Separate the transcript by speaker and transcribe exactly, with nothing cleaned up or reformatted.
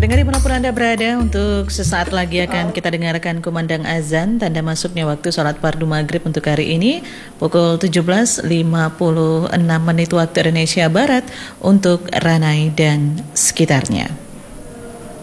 Speaker 1: Pendengar dimanapun Anda berada, untuk sesaat lagi akan kita dengarkan kumandang azan, tanda masuknya waktu sholat fardu maghrib untuk hari ini, pukul tujuh belas lima puluh enam menit waktu Indonesia Barat, untuk Ranai dan sekitarnya.